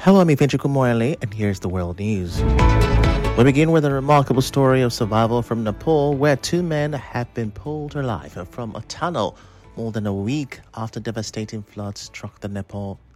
Hello, I'm Ivenchi Kumoele, and here's the world news. We begin with a remarkable story of survival from Nepal, where two men have been pulled alive from a tunnel more than a week after devastating floods struck the Nepal